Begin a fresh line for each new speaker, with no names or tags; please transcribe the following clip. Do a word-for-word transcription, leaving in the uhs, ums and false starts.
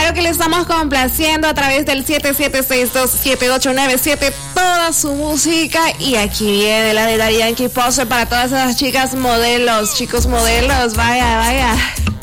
Claro que le estamos complaciendo a través del siete siete seis dos siete ocho nueve siete toda su música. Y aquí viene la de Daddy Yankee Poser para todas esas chicas modelos, chicos modelos. Vaya, vaya.